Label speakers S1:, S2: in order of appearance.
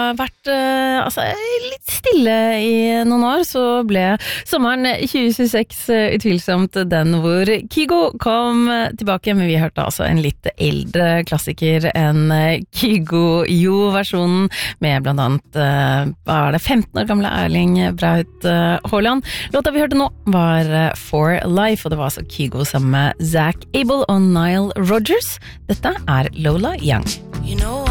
S1: vært litt stille i noen år, så ble sommeren 2026 utvilsomt den hvor Kygo kom tilbake, men vi hørte altså en litt eldre klassiker enn Kygo-versjonen med blant annet, 15 år gamle Erling Braut Haaland. Låta vi hørte nå var For Life, og det var altså Kygo sammen med Zach Abel og Nile Rodgers. Dette er Lola Young.